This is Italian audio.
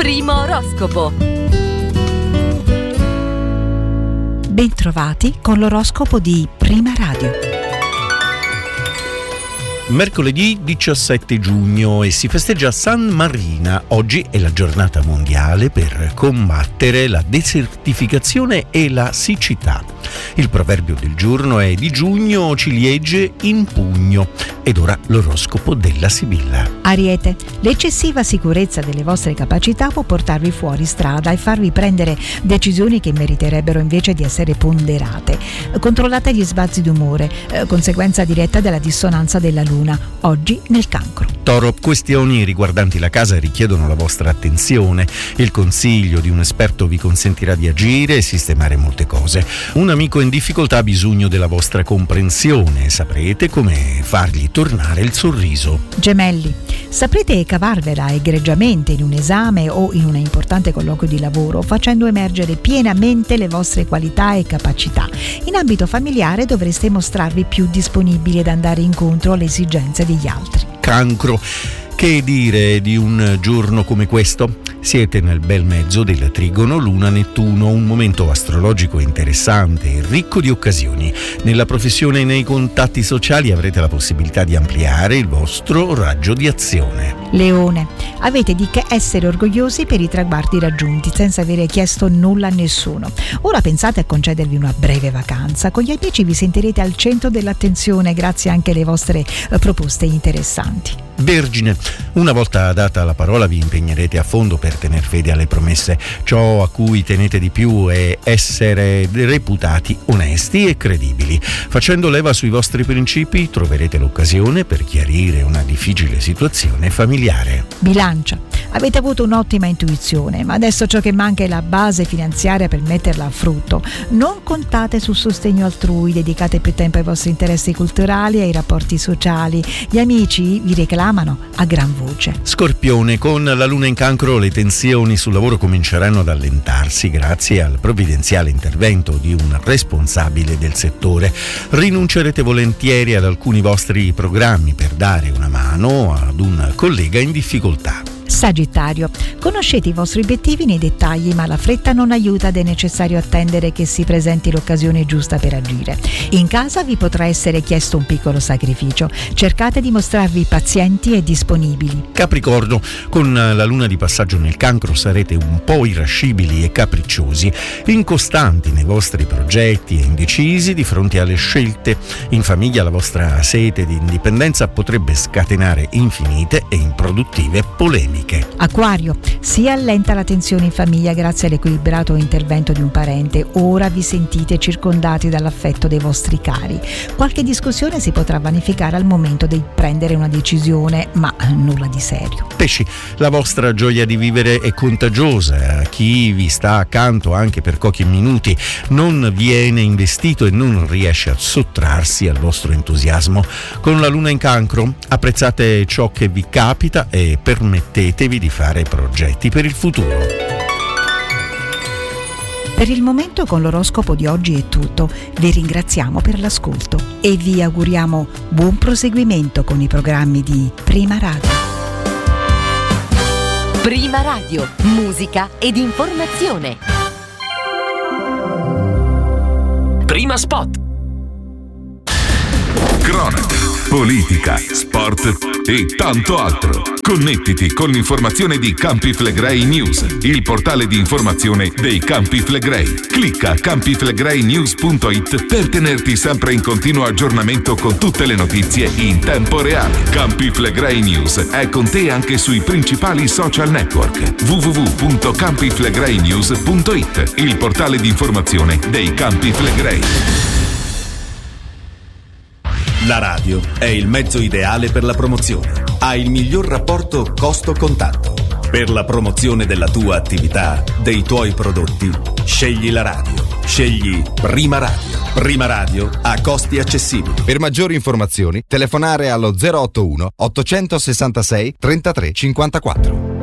Primo oroscopo. Bentrovati con l'oroscopo di Prima Radio. Mercoledì 17 giugno e si festeggia San Marina. Oggi è la giornata mondiale per combattere la desertificazione e la siccità. Il proverbio del giorno è: di giugno ciliegie in pugno. Ed ora l'oroscopo della Sibilla. Ariete, l'eccessiva sicurezza delle vostre capacità può portarvi fuori strada e farvi prendere decisioni che meriterebbero invece di essere ponderate. Controllate gli sbalzi d'umore, conseguenza diretta della dissonanza della luna, oggi nel Cancro. Toro, questioni riguardanti la casa richiedono la vostra attenzione. Il consiglio di un esperto vi consentirà di agire e sistemare molte cose. Un amico in difficoltà ha bisogno della vostra comprensione. Saprete come fargli tornare il sorriso. Gemelli, saprete cavarvela egregiamente in un esame o in un importante colloquio di lavoro, facendo emergere pienamente le vostre qualità e capacità. In ambito familiare dovreste mostrarvi più disponibili ad andare incontro alle esigenze degli altri. Cancro, che dire di un giorno come questo? Siete nel bel mezzo del trigono Luna-Nettuno, un momento astrologico interessante e ricco di occasioni. Nella professione e nei contatti sociali avrete la possibilità di ampliare il vostro raggio di azione. Leone, avete di che essere orgogliosi per i traguardi raggiunti senza avere chiesto nulla a nessuno. Ora pensate a concedervi una breve vacanza. Con gli amici vi sentirete al centro dell'attenzione grazie anche alle vostre proposte interessanti. Vergine, una volta data la parola vi impegnerete a fondo per tener fede alle promesse. Ciò a cui tenete di più è essere reputati onesti e credibili. Facendo leva sui vostri principi troverete l'occasione per chiarire una difficile situazione familiare. Bilancia, avete avuto un'ottima intuizione, ma adesso ciò che manca è la base finanziaria per metterla a frutto. Non contate sul sostegno altrui, dedicate più tempo ai vostri interessi culturali e ai rapporti sociali. Gli amici vi reclamano a gran voce. Scorpione, con la luna in Cancro le tensioni sul lavoro cominceranno ad allentarsi grazie al provvidenziale intervento di un responsabile del settore. Rinuncerete volentieri ad alcuni vostri programmi per dare una mano ad un collega in difficoltà. Sagittario, conoscete i vostri obiettivi nei dettagli, ma la fretta non aiuta ed è necessario attendere che si presenti l'occasione giusta per agire. In casa vi potrà essere chiesto un piccolo sacrificio. Cercate di mostrarvi pazienti e disponibili. Capricorno, con la luna di passaggio nel Cancro sarete un po' irascibili e capricciosi, incostanti nei vostri progetti e indecisi di fronte alle scelte. In famiglia la vostra sete di indipendenza potrebbe scatenare infinite e improduttive polemiche. Acquario, si allenta la tensione in famiglia grazie all'equilibrato intervento di un parente. Ora vi sentite circondati dall'affetto dei vostri cari. Qualche discussione si potrà vanificare al momento di prendere una decisione, ma nulla di serio. Pesci, la vostra gioia di vivere è contagiosa. Chi vi sta accanto anche per pochi minuti non viene investito e non riesce a sottrarsi al vostro entusiasmo. Con la luna in Cancro apprezzate ciò che vi capita e permettetevi di fare progetti per il futuro. Per il momento con l'oroscopo di oggi è tutto. Vi ringraziamo per l'ascolto e vi auguriamo buon proseguimento con i programmi di Prima Radio. Prima Radio, musica ed informazione. Prima Spot. Cronaca, politica, sport e tanto altro. Connettiti con l'informazione di Campi Flegrei News, il portale di informazione dei Campi Flegrei. Clicca campiflegreinews.it per tenerti sempre in continuo aggiornamento con tutte le notizie in tempo reale. Campi Flegrei News è con te anche sui principali social network. www.campiflegreinews.it, il portale di informazione dei Campi Flegrei. La radio è il mezzo ideale per la promozione. Ha il miglior rapporto costo-contatto. Per la promozione della tua attività, dei tuoi prodotti, scegli la radio. Scegli Prima Radio. Prima Radio a costi accessibili. Per maggiori informazioni, telefonare allo 081 866 33 54.